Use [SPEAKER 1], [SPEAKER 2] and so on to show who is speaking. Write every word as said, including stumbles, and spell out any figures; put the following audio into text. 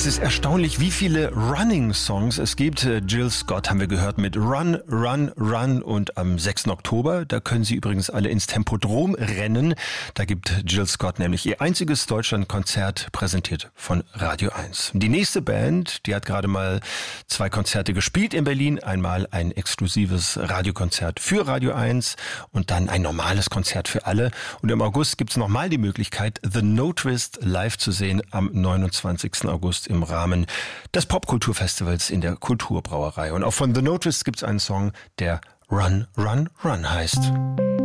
[SPEAKER 1] Es ist erstaunlich, wie viele Running-Songs es gibt. Jill Scott haben wir gehört mit Run, Run, Run. Und am sechsten Oktober, da können Sie übrigens alle ins Tempodrom rennen. Da gibt Jill Scott nämlich ihr einziges Deutschlandkonzert, präsentiert von Radio eins. Die nächste Band, die hat gerade mal zwei Konzerte gespielt in Berlin. Einmal ein exklusives Radiokonzert für Radio eins und dann ein normales Konzert für alle. Und im August gibt es nochmal die Möglichkeit, The No Twist live zu sehen am neunundzwanzigsten August im Rahmen des Popkulturfestivals in der Kulturbrauerei. Und auch von The No Twist gibt es einen Song, der Run, Run, Run heißt.